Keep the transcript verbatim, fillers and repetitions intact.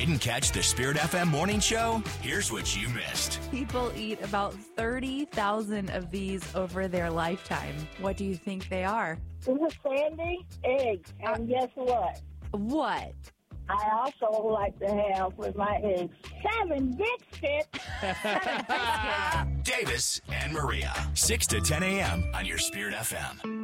Didn't catch the Spirit F M morning show? Here's what you missed. People eat about thirty thousand of these over their lifetime. What do you think they are? Is it Sandy? Eggs. And guess what? What? I also like to have with my eggs seven biscuits. Davis and Maria, six to ten a.m. on your Spirit F M.